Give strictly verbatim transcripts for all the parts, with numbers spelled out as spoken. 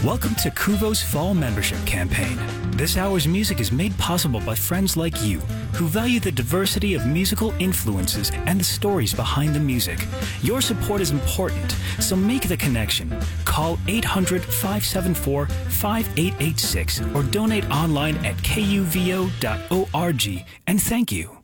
Welcome to Kuvo's Fall Membership Campaign. This hour's music is made possible by friends like you who value the diversity of musical influences and the stories behind the music. Your support is important, so make the connection. Call eight hundred, five seven four, five eight eight six or donate online at kuvo dot org, and thank you.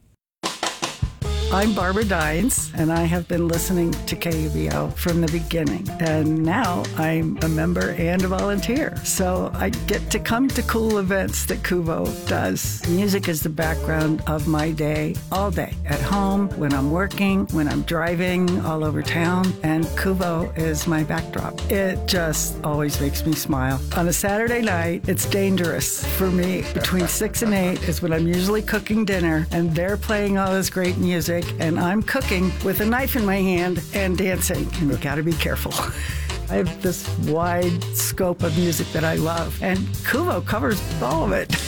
I'm Barbara Dines, and I have been listening to K U V O from the beginning. And now I'm a member and a volunteer. So I get to come to cool events that Kuvo does. Music is the background of my day, all day. At home, when I'm working, when I'm driving all over town. And Kuvo is my backdrop. It just always makes me smile. On a Saturday night, it's dangerous for me. Between six and eight is when I'm usually cooking dinner, and they're playing all this great music. And I'm cooking with a knife in my hand and dancing. And you gotta be careful. I have this wide scope of music that I love, and Kuvo covers all of it.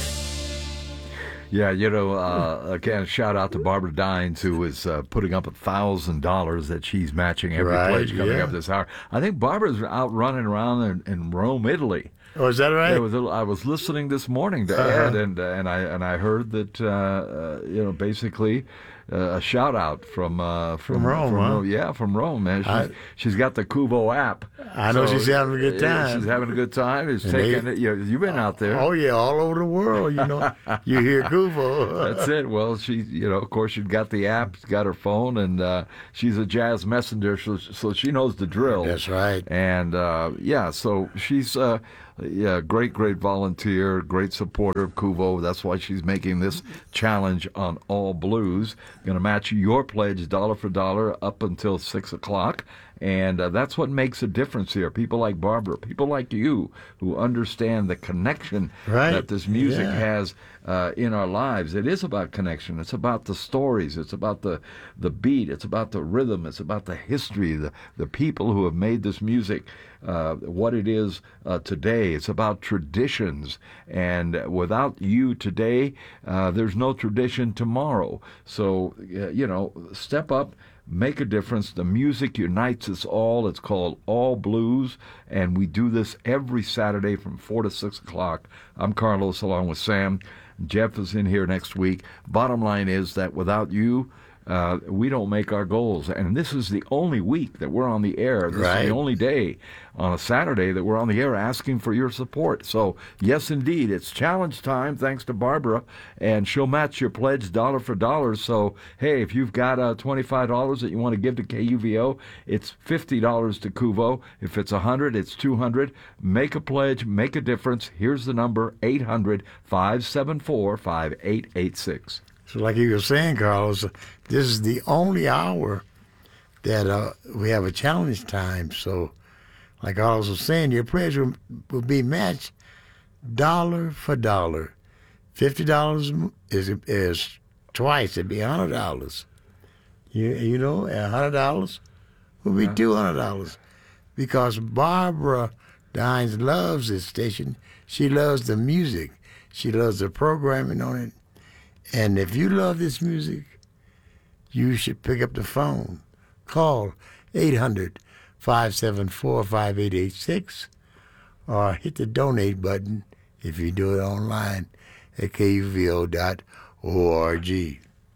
Yeah, you know, uh, again, shout out to Barbara Dines, who is uh, putting up one thousand dollars that she's matching every right, pledge coming yeah. up this hour. I think Barbara's out running around in, in Rome, Italy. Oh, is that right? There was a, I was listening this morning to Uh-huh. Ed, and uh, and I and I heard that uh, uh, you know basically uh, a shout out from uh, from, From Rome, from huh? Rome. Yeah, from Rome, man. She's, I- she's got the Kuvo app. I know she's having a good yeah, time. She's having a good time. It's And taking they- it. You know, you've been out there. Oh, yeah, all over the world, you know. You hear Kuvo. That's it. Well, she, you know, of course, she's got the app, she's got her phone, and uh, she's a jazz messenger, so, so she knows the drill. That's right. And uh, yeah, so she's uh, yeah, great, great volunteer, great supporter of Kuvo. That's why she's making this challenge on All Blues. Going to match your pledge dollar for dollar up until six o'clock. And uh, that's what makes a difference here. People like Barbara, people like you, who understand the connection Right. that this music Yeah. has uh, in our lives. It is about connection. It's about the stories. It's about the, the beat. It's about the rhythm. It's about the history, the, the people who have made this music uh, what it is uh, today. It's about traditions. And without you today, uh, there's no tradition tomorrow. So, uh, you know, step up. Make a difference. The music unites us all. It's called All Blues, and we do this every Saturday from four to six o'clock. I'm Carlos along with Sam. Jeff is in here next week. Bottom line is that without you, uh, we don't make our goals. And this is the only week that we're on the air. This Right. is the only day on a Saturday that we're on the air asking for your support. So, yes, indeed, it's challenge time, thanks to Barbara, and she'll match your pledge dollar for dollar. So, hey, if you've got uh, twenty-five dollars that you want to give to K U V O, it's fifty dollars to Kuvo. If it's one hundred dollars, it's two hundred dollars. Make a pledge, make a difference. Here's the number, eight hundred, five seven four, five eight eight six. So like you were saying, Carlos, this is the only hour that uh, we have a challenge time. So like Carlos was saying, your pledge will, will be matched dollar for dollar. fifty dollars is is twice. It'd be one hundred dollars. You, you know, one hundred dollars will be two hundred dollars. Because Barbara Dines loves this station. She loves the music. She loves the programming on it. And if you love this music, you should pick up the phone. Call eight hundred, five seven four, five eight eight six or hit the donate button if you do it online at K U V O dot org.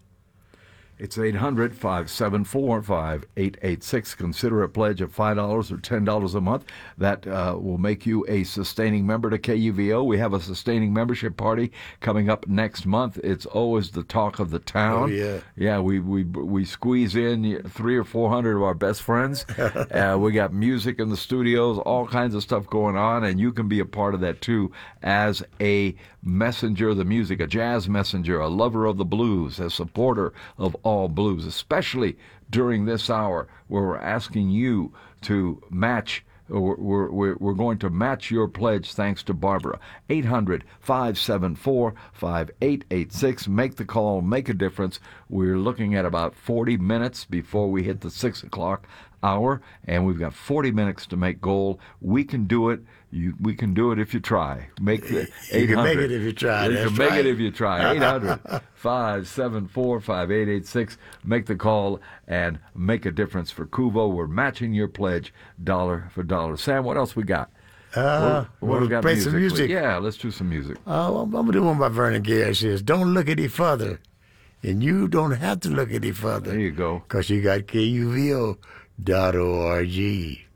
It's eight hundred, five seven four, five eight eight six. Consider a pledge of five dollars or ten dollars a month. That uh, will make you a sustaining member to K U V O. We have a sustaining membership party coming up next month. It's always the talk of the town. Oh, yeah. Yeah, we we we squeeze in three or four hundred of our best friends. uh, we got music in the studios, all kinds of stuff going on, and you can be a part of that too as a messenger of the music, a jazz messenger, a lover of the blues, a supporter of all blues, especially during this hour where we're asking you to match. We're, we're, we're going to match your pledge thanks to Barbara. eight hundred, five seven four, five eight eight six. Make the call, make a difference. We're looking at about forty minutes before we hit the six o'clock hour, and we've got forty minutes to make goal. We can do it. You, we can do it if you try. Make the You can make it if you try. You That's can make right. it if you try. eight hundred, five seven four, five eight eight six. Make the call and make a difference for Kuvo. We're matching your pledge dollar for dollar. Sam, what else we got? Uh, what, what we got play music? some music. Yeah, let's do some music. Uh, I'm going to do one by Vernon Gary. It says, don't look any further. And you don't have to look any further. There you go. Because you got K U V O dot org.